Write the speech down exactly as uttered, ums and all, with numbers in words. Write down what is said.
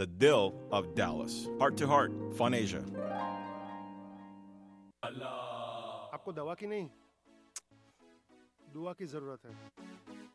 the Dill of Dallas. Heart to Heart, Fun Asia. आपको दवा की नहीं, दुआ की जरूरत है.